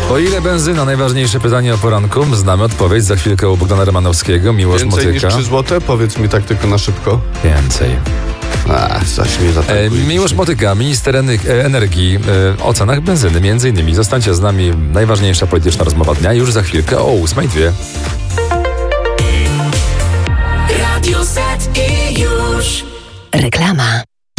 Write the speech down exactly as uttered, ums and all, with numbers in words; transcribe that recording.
O ile benzyna? Najważniejsze pytanie o poranku. Znamy odpowiedź za chwilkę u Bogdana Romanowskiego. Miłosz Więcej Motyka. niż trzy złote? Powiedz mi tak tylko na szybko. Więcej. A, zaś mnie E, zaatakuje. Miłosz Motyka, minister ener- energii, e, o cenach benzyny między innymi. Zostańcie z nami. Najważniejsza polityczna rozmowa dnia już za chwilkę o ósmej dwie. Radio Z i już. Reklama.